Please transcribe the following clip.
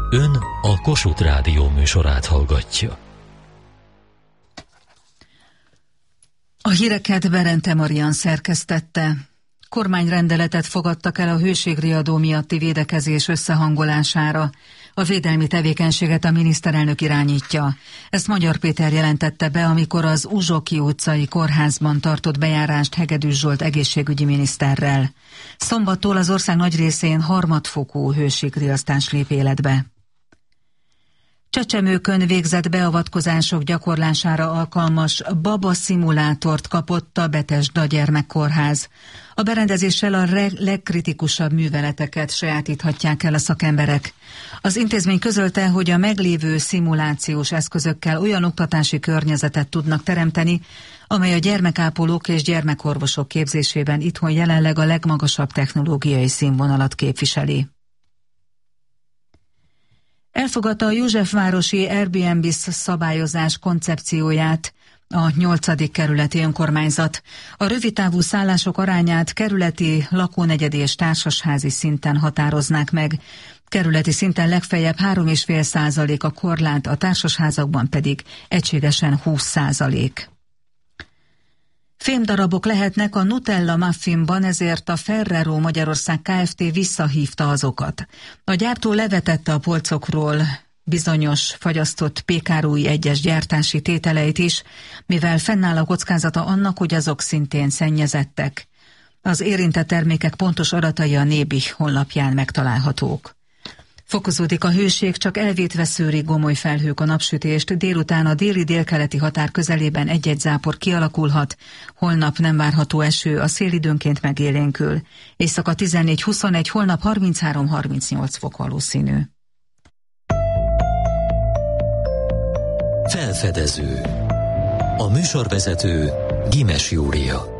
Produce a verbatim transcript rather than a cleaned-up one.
Ön a Kossuth Rádió műsorát hallgatja. A híreket Berente Marian szerkesztette. Kormányrendeletet fogadtak el a hőségriadó miatti védekezés összehangolására. A védelmi tevékenységet a miniszterelnök irányítja. Ezt Magyar Péter jelentette be, amikor az Uzsoki utcai kórházban tartott bejárást Hegedűs Zsolt egészségügyi miniszterrel. Szombattól az ország nagy részén harmadfokú hőségriasztás lép életbe. Csecsemőkön végzett beavatkozások gyakorlására alkalmas baba szimulátort kapott a Betesda gyermekkórház. A berendezéssel a legkritikusabb műveleteket sajátíthatják el a szakemberek. Az intézmény közölte, hogy a meglévő szimulációs eszközökkel olyan oktatási környezetet tudnak teremteni, amely a gyermekápolók és gyermekorvosok képzésében itthon jelenleg a legmagasabb technológiai színvonalat képviseli. Elfogadta a Józsefvárosi Airbnb szabályozás koncepcióját a nyolcadik kerületi önkormányzat. A rövidtávú szállások arányát kerületi, lakónegyedi és társasházi szinten határoznák meg. Kerületi szinten legfeljebb három egész öt százalék a korlát, a társasházakban pedig egységesen húsz százalék. Fémdarabok lehetnek a Nutella muffinban, ezért a Ferrero Magyarország Kft. Visszahívta azokat. A gyártó levetette a polcokról bizonyos fagyasztott pékárúj egyes gyártási tételeit is, mivel fennáll a kockázata annak, hogy azok szintén szennyezettek. Az érintett termékek pontos adatai a Nébi honlapján megtalálhatók. Fokozódik a hőség, csak elvétve szőrik gomoly felhők a napsütést, délután a déli-délkeleti határ közelében egy-egy zápor kialakulhat, holnap nem várható eső, a szél időnként megélénkül. Éjszaka tizennégy huszonegy, holnap harminchárom harmincnyolc fok valószínű. Felfedező. A műsorvezető Gimes Júlia.